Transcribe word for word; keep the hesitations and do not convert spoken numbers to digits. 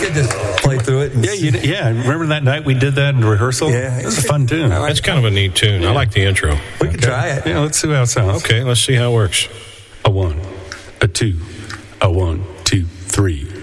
could just play through it. And Yeah, you, yeah. Remember that night we did that in rehearsal? Yeah. It was a fun tune. I like That's kind of a neat tune. I like the intro. We could try it. Yeah, let's see how it sounds. Okay, let's see how it works. A one, a two, a one, two, three.